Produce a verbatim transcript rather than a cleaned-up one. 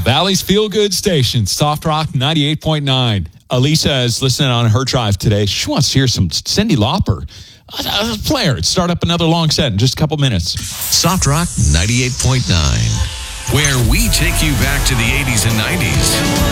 Valley's Feel Good Station, Soft Rock ninety-eight point nine. Elisa is listening on her drive today. She wants to hear some Cyndi Lauper. Uh, play her. Start up another long set in just a couple minutes. Soft Rock ninety-eight point nine, where we take you back to the eighties and nineties.